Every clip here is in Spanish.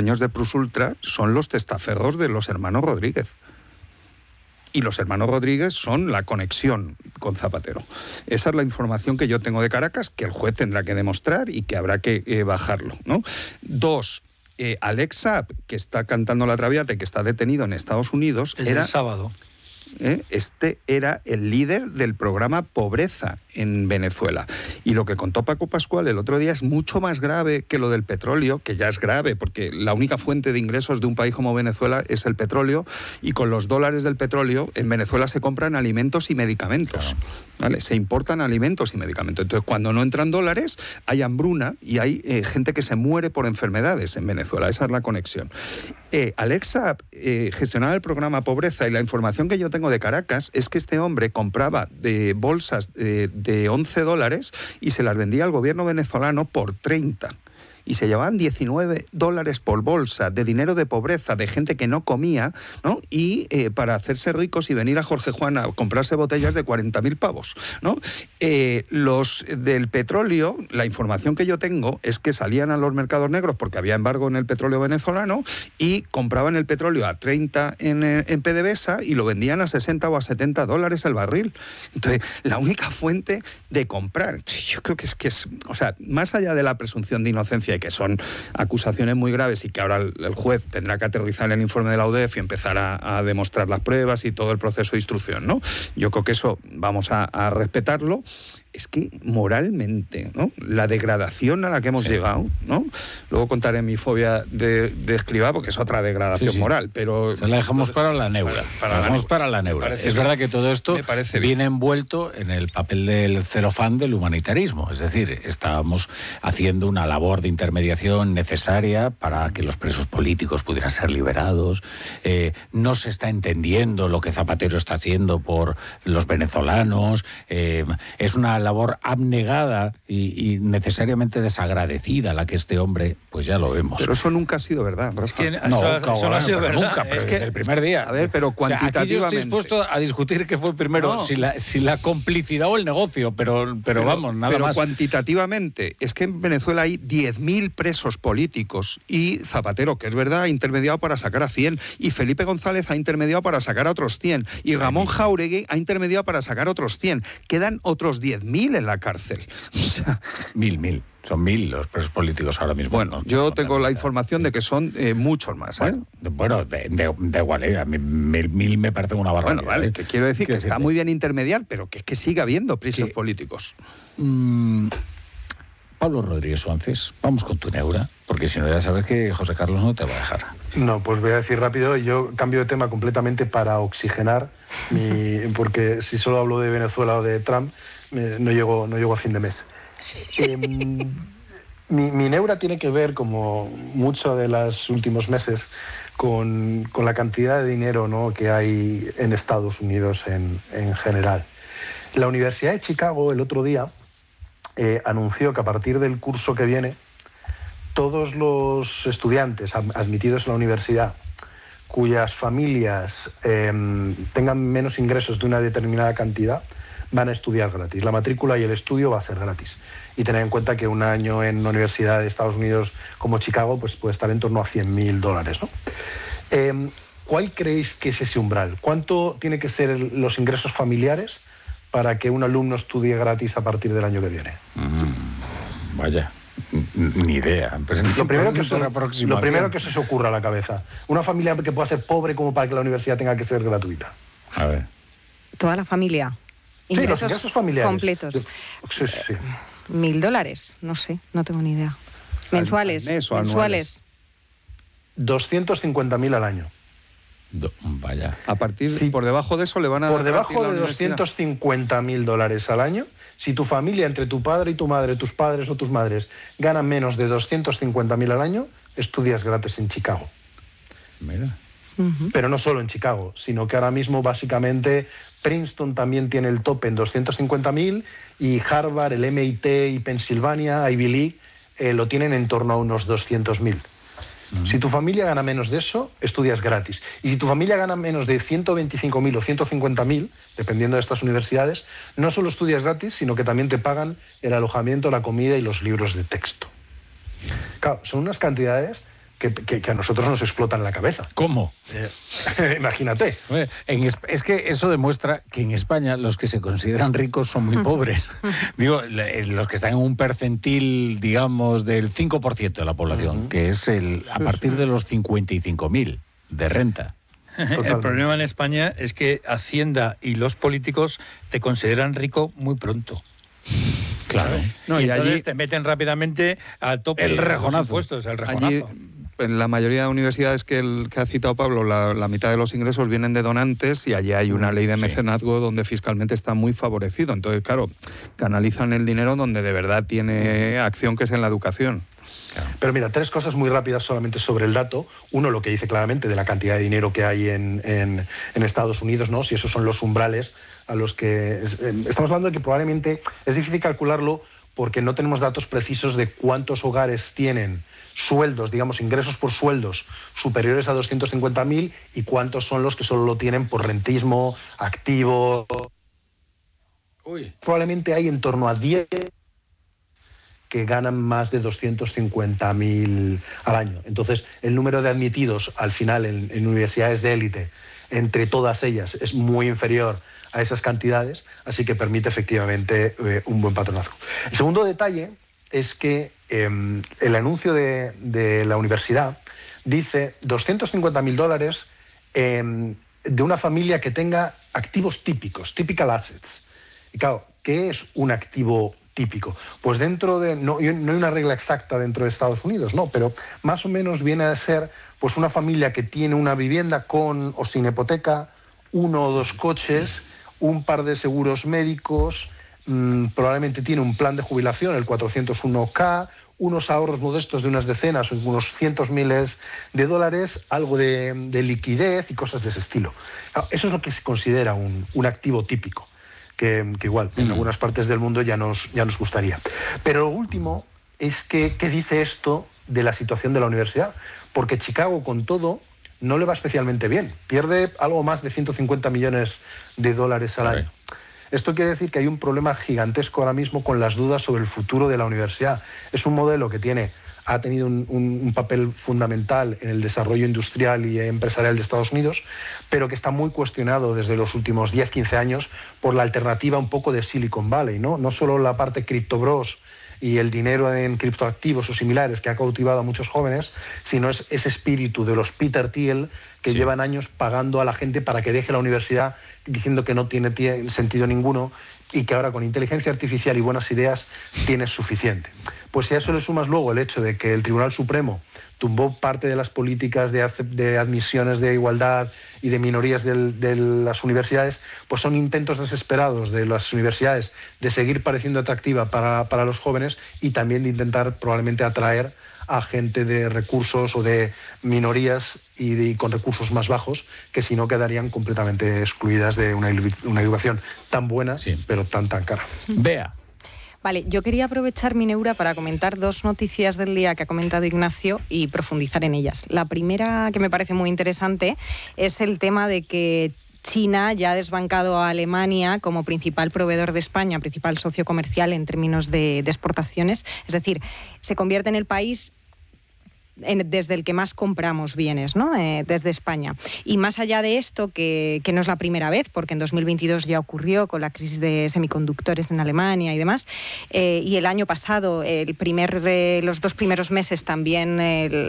dueños de Plus Ultra son los testaferros de los hermanos Rodríguez. Y los hermanos Rodríguez son la conexión con Zapatero. Esa es la información que yo tengo de Caracas, que el juez tendrá que demostrar y que habrá que bajarlo, ¿no? 2, Alex Saab, que está cantando la Traviata y que está detenido en Estados Unidos, era el sábado. Este era el líder del programa Pobreza en Venezuela. Y lo que contó Paco Pascual el otro día es mucho más grave que lo del petróleo, que ya es grave, porque la única fuente de ingresos de un país como Venezuela es el petróleo, y con los dólares del petróleo en Venezuela se compran alimentos y medicamentos. Claro. ¿Vale? Se importan alimentos y medicamentos. Entonces, cuando no entran dólares, hay hambruna y hay gente que se muere por enfermedades en Venezuela. Esa es la conexión. Alex Saab gestionaba el programa Pobreza, y la información que yo tengo de Caracas es que este hombre compraba de bolsas de $11 y se las vendía al gobierno venezolano por 30. Y se llevaban $19 por bolsa de dinero de pobreza, de gente que no comía, ¿no? Y para hacerse ricos y venir a Jorge Juan a comprarse botellas de 40.000 pavos, ¿no? Los del petróleo, la información que yo tengo es que salían a los mercados negros porque había embargo en el petróleo venezolano y compraban el petróleo a 30 en PDVSA y lo vendían a 60 o a $70 el barril. Entonces, la única fuente de comprar, yo creo que es, o sea, más allá de la presunción de inocencia, que son acusaciones muy graves y que ahora el juez tendrá que aterrizar el informe de la UDEF y empezar a demostrar las pruebas y todo el proceso de instrucción, ¿no? Yo creo que eso vamos a respetarlo. Es que moralmente, ¿no? La degradación a la que hemos llegado, ¿no? Luego contaré mi fobia de Escrivá, porque es otra degradación moral, pero... Se la dejamos para la neura. Para la neura. Es verdad que todo esto viene envuelto en el papel del celofán del humanitarismo. Es decir, estábamos haciendo una labor de intermediación necesaria para que los presos políticos pudieran ser liberados. No se está entendiendo lo que Zapatero está haciendo por los venezolanos. Es una labor abnegada y necesariamente desagradecida la que este hombre, pues ya lo vemos. Pero eso nunca ha sido verdad. Es que eso no ha sido verdad. Nunca, pero es que, desde el primer día. A ver, pero cuantitativamente... Aquí yo estoy dispuesto a discutir qué fue primero, si la complicidad o el negocio, pero vamos, nada más. Pero cuantitativamente, es que en Venezuela hay 10.000 presos políticos y Zapatero, que es verdad, ha intermediado para sacar a 100, y Felipe González ha intermediado para sacar a otros 100, y Ramón Jáuregui ha intermediado para sacar a otros 100. Quedan otros 10.000 en la cárcel. O sea, 1.000. Son 1.000 los presos políticos ahora mismo. Bueno, yo tengo la información de que son muchos más. Bueno, da igual, a mí 1.000 me parece una barbaridad. Bueno, vale, que quiero decir que está muy bien intermediar, pero que es que sigue habiendo presos políticos. Pablo Rodríguez Suárez, vamos con tu neura, porque si no ya sabes que José Carlos no te va a dejar. No, pues voy a decir rápido, yo cambio de tema completamente para oxigenar, porque si solo hablo de Venezuela o de Trump, no llego a fin de mes. Mi neura tiene que ver, como mucho de los últimos meses, con la cantidad de dinero, ¿no?, que hay en Estados Unidos en general. La Universidad de Chicago el otro día anunció que a partir del curso que viene, todos los estudiantes admitidos en la universidad cuyas familias tengan menos ingresos de una determinada cantidad van a estudiar gratis. La matrícula y el estudio va a ser gratis. Y tener en cuenta que un año en una universidad de Estados Unidos como Chicago pues puede estar en torno a $100.000, ¿no? ¿Cuál creéis que es ese umbral? ¿Cuánto tiene que ser los ingresos familiares para que un alumno estudie gratis a partir del año que viene? Vaya, ni idea. Lo primero que se os ocurra a la cabeza. Una familia que pueda ser pobre como para que la universidad tenga que ser gratuita. A ver. Toda la familia. Sí, los ingresos familiares. Completos. Sí. $1.000, no sé, no tengo ni idea. Mensuales. Mensuales. 250.000 al año. Vaya. A partir, por debajo de eso le van a... Por debajo de $250.000 al año, si tu familia, entre tu padre y tu madre, tus padres o tus madres, ganan menos de 250.000 al año, estudias gratis en Chicago. Mira. Pero no solo en Chicago, sino que ahora mismo básicamente Princeton también tiene el tope en 250.000 y Harvard, el MIT y Pennsylvania, Ivy League, lo tienen en torno a unos 200.000. Si tu familia gana menos de eso, estudias gratis. Y si tu familia gana menos de 125.000 o 150.000, dependiendo de estas universidades, no solo estudias gratis, sino que también te pagan el alojamiento, la comida y los libros de texto. Claro, son unas cantidades que a nosotros nos explotan la cabeza. ¿Cómo? Imagínate. Es que eso demuestra que en España los que se consideran ricos son muy pobres. Digo, los que están en un percentil, digamos, del 5% de la población, que es a partir de los 55.000 de renta. Totalmente. El problema en España es que Hacienda y los políticos te consideran rico muy pronto. Claro. No, y entonces allí te meten rápidamente al tope el rejonazo. Impuestos, el rejonazo. Allí, en la mayoría de universidades que ha citado Pablo, la mitad de los ingresos vienen de donantes y allí hay una ley de mecenazgo donde fiscalmente está muy favorecido. Entonces, claro, canalizan el dinero donde de verdad tiene acción, que es en la educación. Claro. Pero mira, 3 cosas muy rápidas solamente sobre el dato. Uno, lo que dice claramente de la cantidad de dinero que hay en Estados Unidos, ¿no? Si esos son los umbrales a los que... Estamos hablando de que probablemente es difícil calcularlo porque no tenemos datos precisos de cuántos hogares tienen sueldos, digamos, ingresos por sueldos superiores a 250.000 y cuántos son los que solo lo tienen por rentismo, activo. Probablemente hay en torno a 10 que ganan más de 250.000 al año. Entonces, el número de admitidos al final en universidades de élite, entre todas ellas, es muy inferior a esas cantidades, así que permite efectivamente un buen patronazgo. El segundo detalle es que el anuncio de la universidad dice $250.000 de una familia que tenga activos típicos, typical assets. Y claro, ¿qué es un activo típico? Pues dentro de... No hay una regla exacta dentro de Estados Unidos, no, pero más o menos viene a ser pues una familia que tiene una vivienda con o sin hipoteca, 1 o 2 coches, un par de seguros médicos, probablemente tiene un plan de jubilación, el 401k, unos ahorros modestos de unas decenas o unos cientos miles de dólares, algo de liquidez y cosas de ese estilo. Eso es lo que se considera un activo típico, que igual en algunas partes del mundo ya nos gustaría. Pero lo último es que, ¿qué dice esto de la situación de la universidad? Porque Chicago, con todo, no le va especialmente bien. Pierde algo más de $150 millones al año. Esto quiere decir que hay un problema gigantesco ahora mismo con las dudas sobre el futuro de la universidad. Es un modelo que ha tenido un papel fundamental en el desarrollo industrial y empresarial de Estados Unidos, pero que está muy cuestionado desde los últimos 10-15 años por la alternativa un poco de Silicon Valley, ¿no? No solo la parte criptobros y el dinero en criptoactivos o similares que ha cautivado a muchos jóvenes, sino es ese espíritu de los Peter Thiel que llevan años pagando a la gente para que deje la universidad diciendo que no tiene sentido ninguno y que ahora con inteligencia artificial y buenas ideas tienes suficiente. Pues si a eso le sumas luego el hecho de que el Tribunal Supremo tumbó parte de las políticas de admisiones de igualdad y de minorías de las universidades, pues son intentos desesperados de las universidades de seguir pareciendo atractiva para los jóvenes y también de intentar probablemente atraer a gente de recursos o de minorías y con recursos más bajos, que si no quedarían completamente excluidas de una educación tan buena, pero tan cara. Bea. Vale, yo quería aprovechar mi neura para comentar 2 noticias del día que ha comentado Ignacio y profundizar en ellas. La primera, que me parece muy interesante, es el tema de que China ya ha desbancado a Alemania como principal proveedor de España, principal socio comercial en términos de exportaciones. Es decir, se convierte en el país desde el que más compramos bienes, ¿no? Desde España. Y más allá de esto, que no es la primera vez, porque en 2022 ya ocurrió con la crisis de semiconductores en Alemania y demás, y el año pasado, los 2 primeros meses también,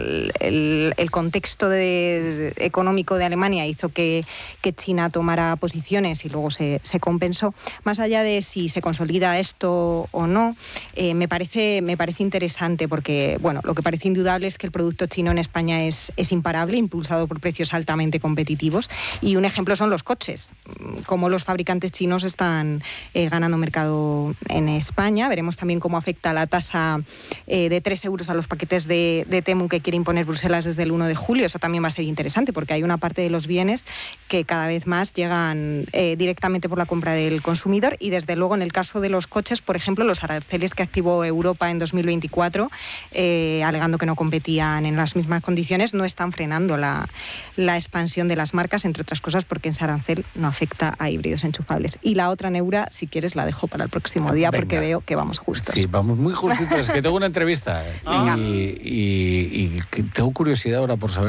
el contexto económico de Alemania hizo que China tomara posiciones y luego se compensó. Más allá de si se consolida esto o no, me parece interesante porque, bueno, lo que parece indudable es que el producto chino en España es imparable, impulsado por precios altamente competitivos, y un ejemplo son los coches, cómo los fabricantes chinos están ganando mercado en España. Veremos también cómo afecta la tasa de 3 euros a los paquetes de Temu que quiere imponer Bruselas desde el 1 de julio. Eso también va a ser interesante porque hay una parte de los bienes que cada vez más llegan directamente por la compra del consumidor, y desde luego en el caso de los coches, por ejemplo, los aranceles que activó Europa en 2024, alegando que no competía están en las mismas condiciones, no están frenando la expansión de las marcas, entre otras cosas porque ese arancel no afecta a híbridos enchufables. Y la otra neura, si quieres, la dejo para el próximo día. Venga. Porque veo que vamos justos. Sí, vamos muy justitos. Es que tengo una entrevista y tengo curiosidad ahora por saber